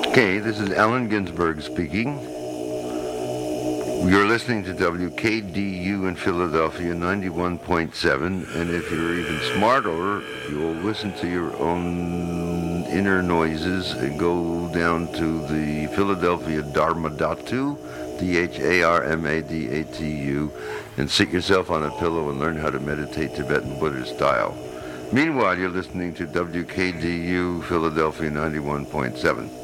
Okay, this is Allen Ginsberg speaking. You're listening to WKDU in Philadelphia, 91.7, and if you're even smarter, you'll listen to your own inner noises and go down to the Philadelphia Dharmadhatu, Dharmadatu, and sit yourself on a pillow and learn how to meditate Tibetan Buddhist style. Meanwhile, you're listening to WKDU Philadelphia 91.7.